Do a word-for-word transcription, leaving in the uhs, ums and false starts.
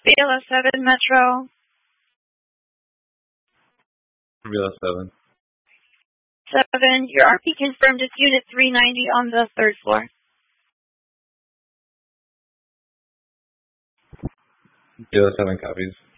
B L S seven Metro. B L S seven. seven, your R P confirmed it's Unit three ninety on the third floor. B L S seven copies.